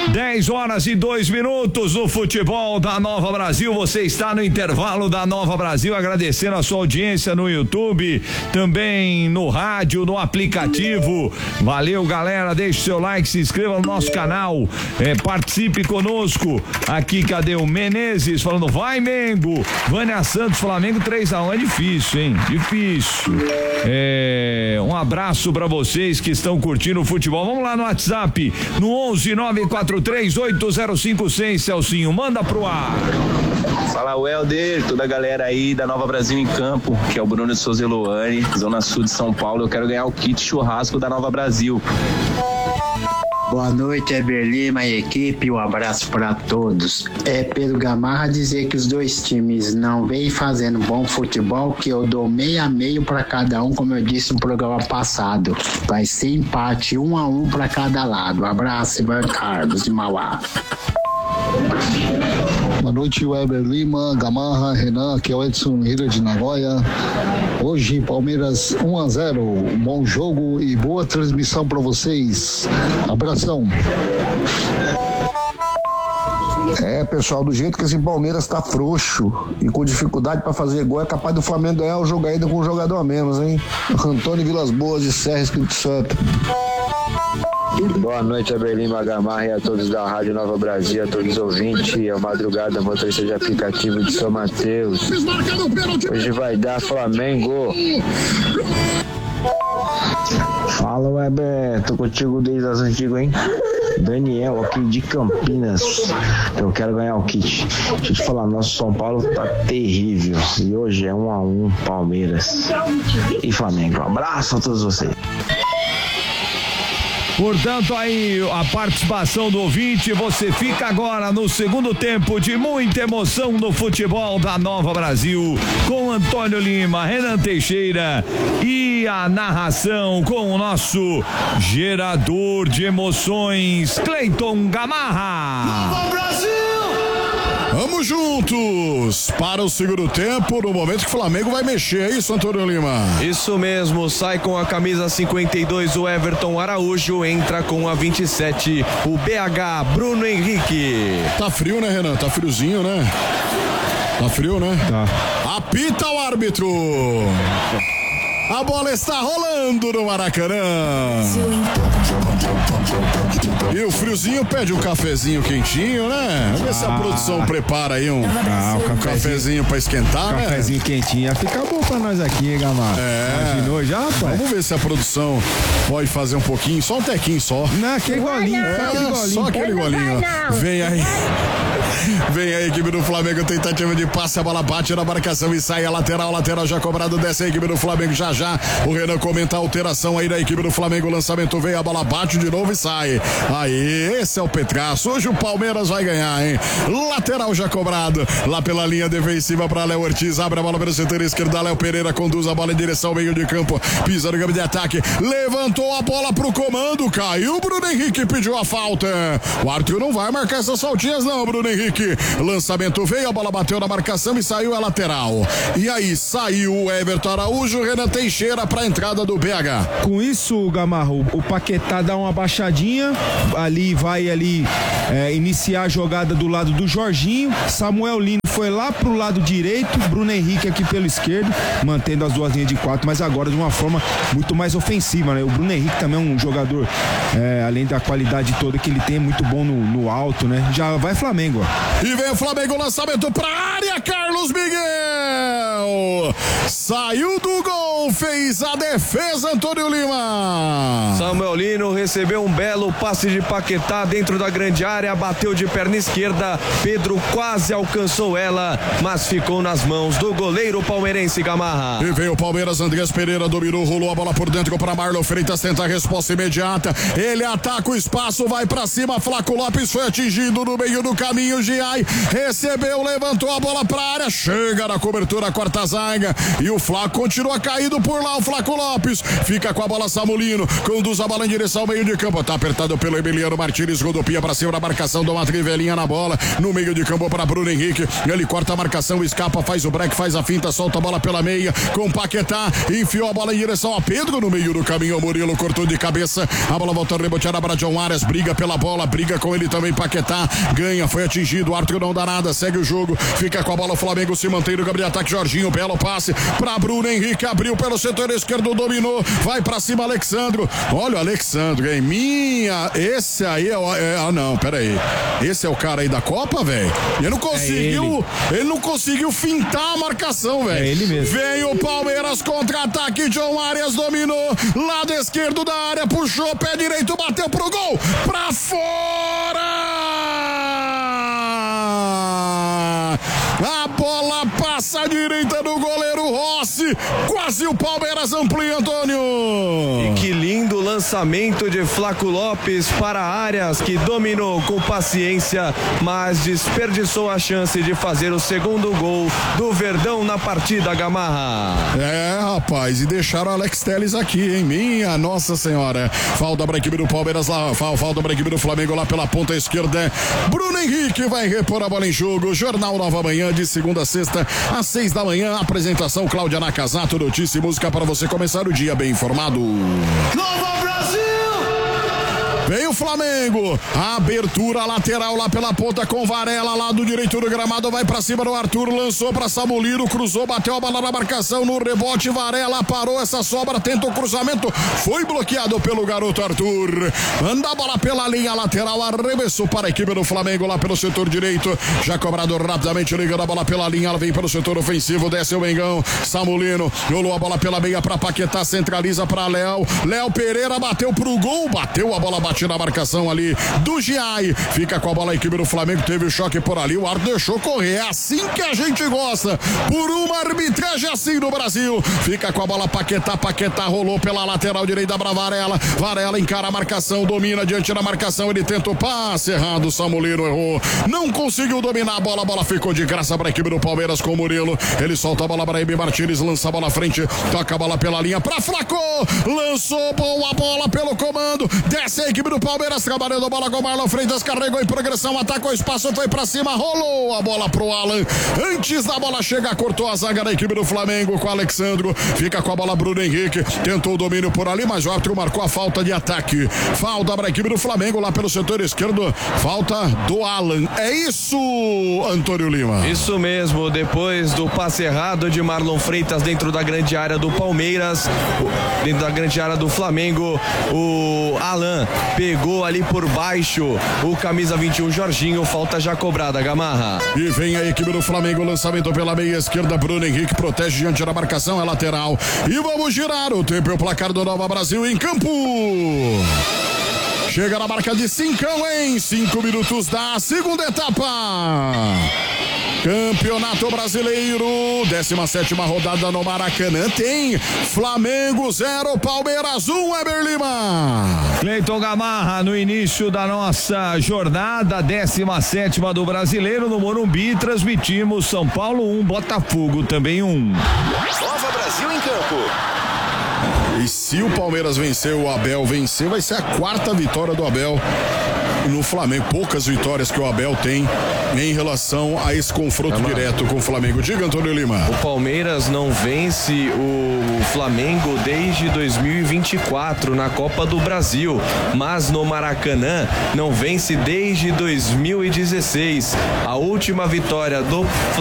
10h02 no futebol da Nova Brasil. Você está no intervalo da Nova Brasil, agradecendo a sua audiência no YouTube, também no rádio, no aplicativo. Valeu, galera, deixe seu like, se inscreva no nosso canal, participe conosco. Aqui, cadê o Menezes falando, vai Mengo. Vânia Santos, Flamengo 3-1, é difícil, hein? Difícil. Um abraço pra vocês que estão curtindo o futebol. Vamos lá no WhatsApp, no 11-943-8056, Celcinho, manda pro ar. Fala, Welder, toda a galera aí da Nova Brasil em Campo, que é o Bruno de Souza Eloane, Zona Sul de São Paulo. Eu quero ganhar o kit churrasco da Nova Brasil. Boa noite, Heber Lima e equipe, um abraço para todos. Pedro Gamarra dizer que os dois times não vêm fazendo bom futebol, que eu dou 6-6 para cada um, como eu disse no programa passado. Vai ser empate, 1-1 para cada lado. Um abraço, Ivan Carlos de Mauá. Boa noite, Weber Lima, Gamarra, Renan, aqui é o Edson Hira de Nagoya. Hoje, Palmeiras 1-0, bom jogo e boa transmissão para vocês. Abração. Pessoal, do jeito que esse Palmeiras tá frouxo e com dificuldade para fazer gol, é capaz do Flamengo ganhar o jogo ainda com um jogador a menos, hein? Antônio Vilas Boas de Serra, Espírito Santo. Boa noite, Abelima Gamarra e a todos da Rádio Nova Brasil, a todos os ouvintes, é o Madrugada, motorista de aplicativo de São Mateus. Hoje vai dar Flamengo. Fala, Weber, tô contigo desde as antigas, hein? Daniel, aqui de Campinas. Eu quero ganhar o kit. Deixa eu te falar, nosso São Paulo tá terrível. E hoje é 1-1 Palmeiras e Flamengo. Um abraço a todos vocês. Portanto, aí a participação do ouvinte, você fica agora no segundo tempo de muita emoção no futebol da Nova Brasil, com Antônio Lima, Renan Teixeira e a narração com o nosso gerador de emoções, Cleiton Gamarra. Nova Brasil! Vamos juntos para o segundo tempo, no momento que o Flamengo vai mexer, é isso, Antônio Lima? Isso mesmo, sai com a camisa 52 o Everton Araújo, entra com a 27 o BH Bruno Henrique. Tá frio, né, Renan? Tá friozinho, né? Tá frio, né? Tá. Apita o árbitro. A bola está rolando no Maracanã. E o friozinho pede um cafezinho quentinho, né? Vamos ver se a produção prepara aí um cafezinho pra esquentar, né? Cafezinho quentinho. Fica bom pra nós aqui, hein, Gamarra? Imaginou já, pai? Vamos ver se a produção pode fazer um pouquinho, só um tequinho só. Não, aquele golinho. Só aquele golinho. Vem aí. Vem a equipe do Flamengo, tentativa de passe, a bola bate na marcação e sai a lateral já cobrado, desce a equipe do Flamengo já. O Renan comenta a alteração aí da equipe do Flamengo, o lançamento veio, a bola bate de novo e sai. Aí, esse é o Petraço, hoje o Palmeiras vai ganhar, hein? Lateral já cobrado, lá pela linha defensiva para Léo Ortiz, abre a bola pelo setor esquerdo, Léo Pereira conduz a bola em direção ao meio de campo, pisa no campo de ataque, levantou a bola pro comando, caiu o Bruno Henrique, pediu a falta. O Arthur não vai marcar essas faltinhas não, Bruno Henrique. Lançamento veio, a bola bateu na marcação e saiu a lateral. E aí saiu o Everton Araújo, Renan Teixeira para a entrada do BH. Com isso, Gamarra, o Paquetá dá uma baixadinha, vai iniciar a jogada do lado do Jorginho, Samuel Lino foi lá pro lado direito, Bruno Henrique aqui pelo esquerdo, mantendo as duas linhas de quatro, mas agora de uma forma muito mais ofensiva, né? O Bruno Henrique também é um jogador, além da qualidade toda que ele tem, muito bom no alto, né? Já vai Flamengo, ó. E vem o Flamengo, lançamento pra área, Carlos Miguel! Saiu do gol, fez a defesa, Antônio Lima. Samuel Lino recebeu um belo passe de Paquetá dentro da grande área, bateu de perna esquerda, Pedro quase alcançou ela, mas ficou nas mãos do goleiro palmeirense Gamarra. E veio o Palmeiras, Andrés Pereira dominou, rolou a bola por dentro para Marlon Freitas, tenta a resposta imediata, ele ataca o espaço, vai pra cima, Flaco Lopes foi atingido no meio do caminho, Giai recebeu, levantou a bola pra área, chega na cobertura, corta corta a zaga e o Flaco continua caído por lá, o Flaco Lopes fica com a bola, Samulino conduz a bola em direção ao meio de campo, tá apertado pelo Emiliano Martins, rodopia pra cima da marcação, dá uma trivelinha na bola, no meio de campo para Bruno Henrique, ele corta a marcação, escapa, faz o break, faz a finta, solta a bola pela meia, com Paquetá, enfiou a bola em direção a Pedro, no meio do caminho, o Murilo cortou de cabeça, a bola volta a rebotear para John Arias, briga pela bola, briga com ele também, Paquetá, ganha, foi atingido, o árbitro não dá nada, segue o jogo, fica com a bola, o Flamengo se mantém no campo de ataque, Jorginho, belo passe para Bruno Henrique, abriu pelo setor esquerdo, dominou, vai pra cima Alexandro, olha o Alexandro, hein? Esse aí não, pera aí, esse é o cara aí da Copa, velho, ele não conseguiu fintar a marcação, velho, ele mesmo. Vem o Palmeiras, contra-ataque, John Arias dominou, lado esquerdo da área, puxou, pé direito, bateu pro gol, pra fora! A bola passa à direita do goleiro Rossi, quase o Palmeiras amplia, Antônio. E que lindo lançamento de Flaco Lopes para Arias, que dominou com paciência, mas desperdiçou a chance de fazer o segundo gol do Verdão na partida, Gamarra. Rapaz, e deixaram o Alex Telles aqui, hein? Minha Nossa Senhora. Falta para a equipe do Palmeiras lá, falta para a equipe do Flamengo lá pela ponta esquerda. Bruno Henrique vai repor a bola em jogo. Jornal Nova Manhã, de segunda a sexta, às 6 da manhã. Apresentação Cláudia Nakazato, notícia e música para você começar o dia bem informado. Nova Brasil! Vem o Flamengo, a abertura lateral lá pela ponta com Varela, lado direito do gramado, vai pra cima do Arthur, lançou pra Samulino, cruzou, bateu a bola na marcação, no rebote, Varela parou essa sobra, tenta o cruzamento, foi bloqueado pelo garoto Arthur, manda a bola pela linha lateral, arremessou para a equipe do Flamengo lá pelo setor direito, já cobrado rapidamente, ligando a bola pela linha, ela vem pelo setor ofensivo, desce o Mengão, Samulino, rolou a bola pela meia pra Paquetá, centraliza pra Léo Pereira bateu pro gol, bateu a bola, bate na marcação ali do Giai, fica com a bola a equipe do Flamengo, teve o choque por ali, o árbitro deixou correr, é assim que a gente gosta, por uma arbitragem assim no Brasil, fica com a bola Paquetá rolou pela lateral direita para Varela encara a marcação, domina diante da marcação, ele tenta o passe errado, o Samulino errou, não conseguiu dominar a bola ficou de graça para a equipe do Palmeiras com o Murilo, ele solta a bola para Emi Martins, lança a bola à frente, toca a bola pela linha para Flaco, lançou boa bola pelo comando, desce a equipe do Palmeiras, trabalhando a bola com o Marlon Freitas, carregou em progressão, atacou o espaço, foi pra cima, rolou a bola pro Alan, antes da bola chegar, cortou a zaga da equipe do Flamengo com o Alexandro, fica com a bola Bruno Henrique, tentou o domínio por ali, mas o árbitro marcou a falta de ataque, falta para a equipe do Flamengo lá pelo setor esquerdo, falta do Alan, é isso, Antônio Lima? Isso mesmo, depois do passe errado de Marlon Freitas dentro da grande área do Palmeiras, dentro da grande área do Flamengo, o Alan pegou ali por baixo o camisa 21 Jorginho, falta já cobrada, Gamarra. E vem a equipe do Flamengo, lançamento pela meia esquerda, Bruno Henrique protege diante da marcação, é lateral. E vamos girar o tempo e o placar do Nova Brasil em campo. Chega na marca de 5 em 5 minutos da segunda etapa. Campeonato Brasileiro, 17ª rodada no Maracanã, tem Flamengo 0, Palmeiras 1, Weber Lima. Cleiton Gamarra, no início da nossa jornada, 17ª do Brasileiro, no Morumbi, transmitimos São Paulo 1, Botafogo também 1. Nova Brasil em campo. E se o Palmeiras vencer, o Abel vencer, vai ser a 4ª vitória do Abel no Flamengo. Poucas vitórias que o Abel tem em relação a esse confronto direto com o Flamengo. Diga, Antônio Lima. O Palmeiras não vence o Flamengo desde 2024 na Copa do Brasil, mas no Maracanã não vence desde 2016. A última vitória do